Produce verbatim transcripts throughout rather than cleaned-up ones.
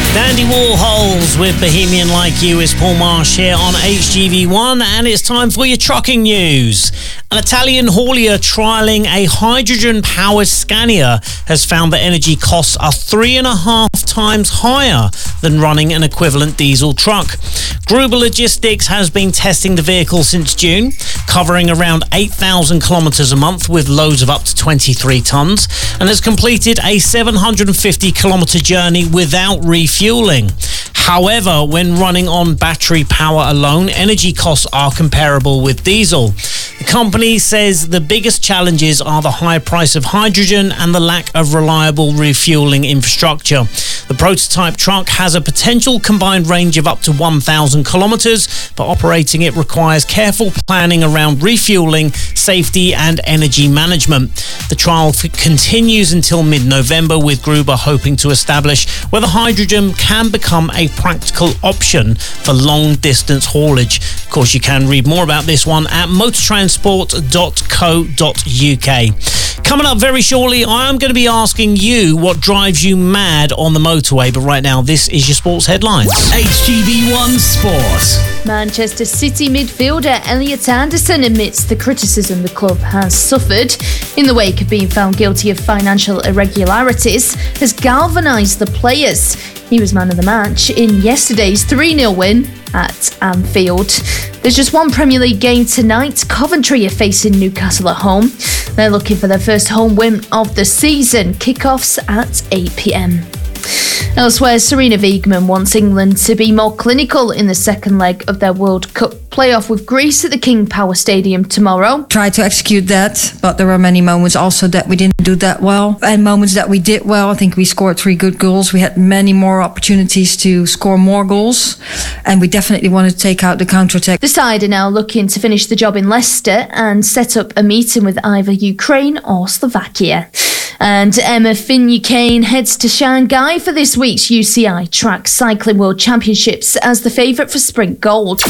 Dandy Warhols with Bohemian Like You is Paul Marsh here on H G V one, and it's time for your trucking news. An Italian haulier trialling a hydrogen-powered Scania has found that energy costs are three and a half times higher than running an equivalent diesel truck. Gruber Logistics has been testing the vehicle since June, covering around eight thousand kilometres a month with loads of up to twenty-three tonnes, and has completed a seven hundred fifty kilometre journey without refuelling. However, when running on battery power alone, energy costs are comparable with diesel. The company says the biggest challenges are the high price of hydrogen and the lack of reliable refuelling infrastructure. The prototype truck has a potential combined range of up to one thousand kilometres, but operating it requires careful planning around refuelling, safety and energy management. The trial f- continues until mid-November, with Gruber hoping to establish whether hydrogen can become a practical option for long-distance haulage. Of course, you can read more about this one at motortransport dot co dot uk. Coming up very shortly, I am going to be asking you what drives you mad on the motorway. But right now, this is your sports headlines. H G V one Sport. Manchester City midfielder Elliot Anderson admits the criticism the club has suffered in the wake of being found guilty of financial irregularities has galvanised the players. He was man of the match in yesterday's three nil win at Anfield. There's just one Premier League game tonight. Coventry are facing Newcastle at home. They're looking for their first home win of the season. Kickoffs at eight p.m. Elsewhere, Serena Wiegman wants England to be more clinical in the second leg of their World Cup playoff with Greece at the King Power Stadium tomorrow. Try to execute that, but there were many moments also that we didn't do that well, and moments that we did well. I think we scored three good goals. We had many more opportunities to score more goals, and we definitely wanted to take out the counter-attack. The side are now looking to finish the job in Leicester and set up a meeting with either Ukraine or Slovakia. And Emma Finucane heads to Shanghai for this week's U C I Track Cycling World Championships as the favourite for sprint gold.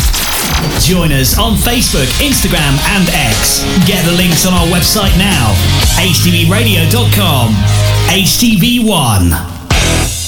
Join us on Facebook, Instagram and X. Get the links on our website now, h t v radio dot com. H T V one.